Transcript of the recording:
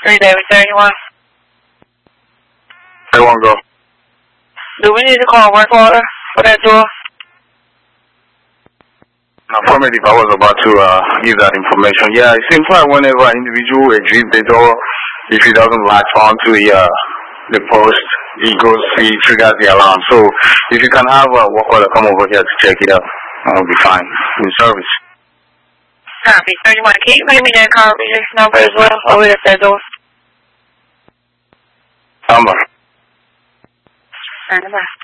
3 David 31. 31 go. Do we need to call work order for that door? Affirmative, I was about to give that information. Yeah, it seems like whenever an individual exits the door, if he doesn't latch onto the post, he triggers the alarm. So if you can have a work order come over here to check it out, I'll be fine. In service. Copy. 31. Can you give me that copy number as well? Over at that door. Number. Bye.